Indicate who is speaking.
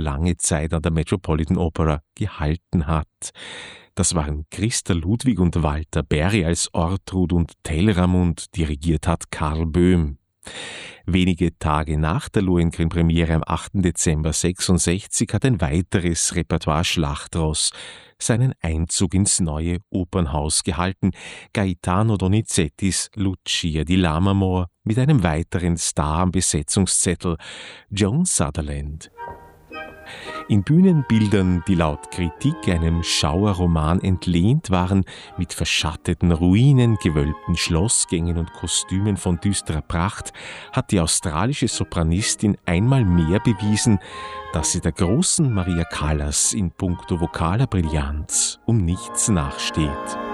Speaker 1: lange Zeit an der Metropolitan Opera gehalten hat. Das waren Christa Ludwig und Walter Berry als Ortrud und Telramund, dirigiert hat Karl Böhm. Wenige Tage nach der Lohengrin-Premiere am 8. Dezember 1966 hat ein weiteres Repertoire Schlachtross seinen Einzug ins neue Opernhaus gehalten, Gaetano Donizettis Lucia di Lammermoor mit einem weiteren Star am Besetzungszettel, Joan Sutherland. In Bühnenbildern, die laut Kritik einem Schauerroman entlehnt waren, mit verschatteten Ruinen, gewölbten Schlossgängen und Kostümen von düsterer Pracht, hat die australische Sopranistin einmal mehr bewiesen, dass sie der großen Maria Callas in puncto vokaler Brillanz um nichts nachsteht.